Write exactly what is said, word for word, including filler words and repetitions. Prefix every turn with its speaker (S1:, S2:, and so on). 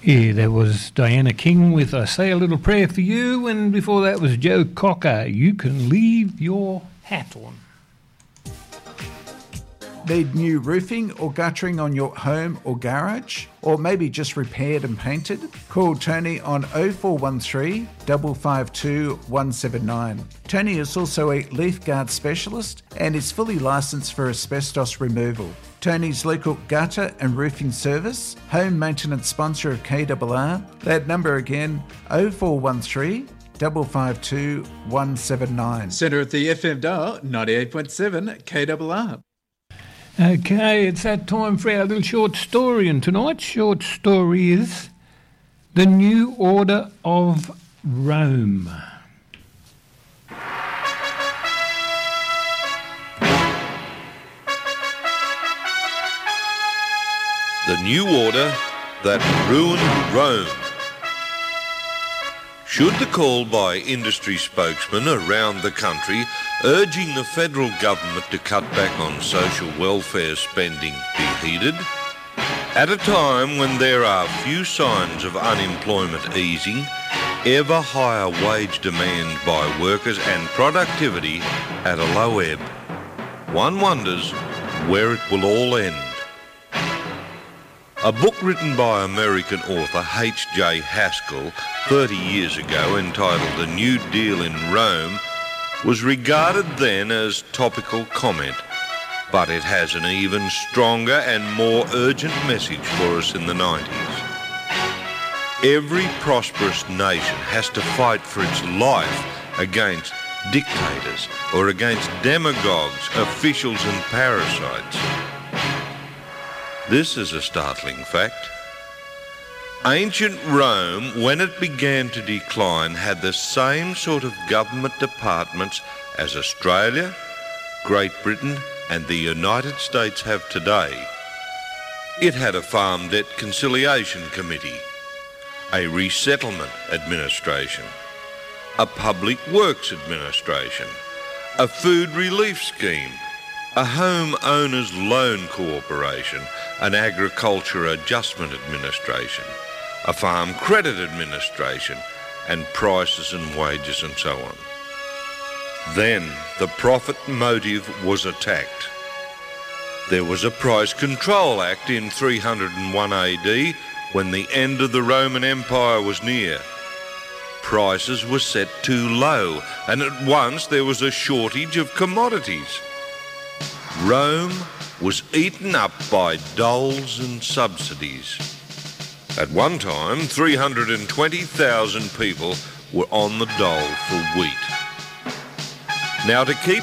S1: Yeah, there was Diana King with I Say a Little Prayer for You, and before that was Joe Cocker, You Can Leave Your Hat On.
S2: Need new roofing or guttering on your home or garage? Or maybe just repaired and painted? Call Tony on oh four one three, five five two, one seven nine. Tony is also a leaf guard specialist and is fully licensed for asbestos removal. Tony's local gutter and roofing service, home maintenance sponsor of K R R. That number again, oh four one three, five five two, one seven nine.
S3: Centre of the F M dial, ninety-eight point seven K R R.
S1: Okay, it's that time for our little short story, and tonight's short story is The New Order of Rome.
S4: The New Order that ruined Rome. Should the call by industry spokesmen around the country urging the federal government to cut back on social welfare spending be heeded? At a time when there are few signs of unemployment easing, ever higher wage demand by workers and productivity at a low ebb, one wonders where it will all end. A book written by American author H J Haskell thirty years ago entitled The New Deal in Rome was regarded then as topical comment, but it has an even stronger and more urgent message for us in the nineties. Every prosperous nation has to fight for its life against dictators or against demagogues, officials and parasites. This is a startling fact. Ancient Rome, when it began to decline, had the same sort of government departments as Australia, Great Britain and the United States have today. It had a Farm Debt Conciliation Committee, a Resettlement Administration, a Public Works Administration, a Food Relief Scheme, a Home Owners Loan Corporation, an Agriculture Adjustment Administration, a Farm Credit Administration, and Prices and Wages and so on. Then the profit motive was attacked. There was a Price Control Act in three hundred one A D when the end of the Roman Empire was near. Prices were set too low, and at once there was a shortage of commodities. Rome was eaten up by doles and subsidies. At one time, three hundred twenty thousand people were on the dole for wheat. Now, to keep